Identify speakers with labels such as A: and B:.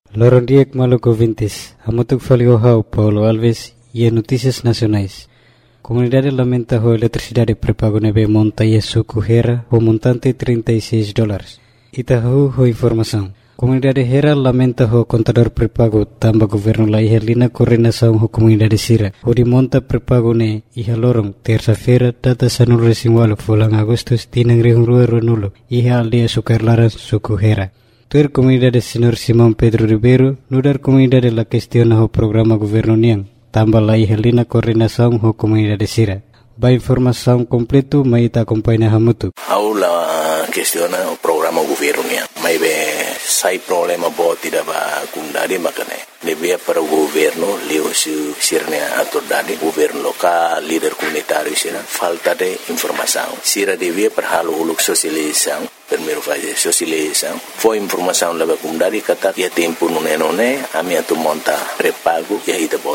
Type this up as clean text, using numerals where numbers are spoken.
A: Lorondiek Maluco Vintes, Hamutuk Faliohau, Paulo Alves e Notícias Nacionais. Comunidade lamenta a eletricidade pré-pago nebe monta e suco Hera, o montante $36. Itahu ho informação. Comunidade Hera lamenta o contador pré-pago tamba governo la ihelina coordenação ho comunidade Sira. O de monta pré-pago ne iha lorong terça-feira data sanul resingualo fulang Agustus tinang rihungrua ronulo iha aldea Sucarlaran suco Hera. Tuer comunidade Senhor Simão Pedro Ribeiro, nudar comunidade la questiona o programa governo niang, tambah la ihelina coordenação ho comunidade Sira. Ba informação completo mai ta acompanha hamutu.
B: Aula questiona o programa governo niang. Mai be sai problema bo tidak ba kundari makane. Lebih para governo leo sirnya atur dadi governo lokal líder comunitário sira falta de informação. Sira devia perhalu uluk sosialização. Primeiro fazer socialização. Foi informação leva kundari kata ya tempo nune ami atu monta pré-pago ya ida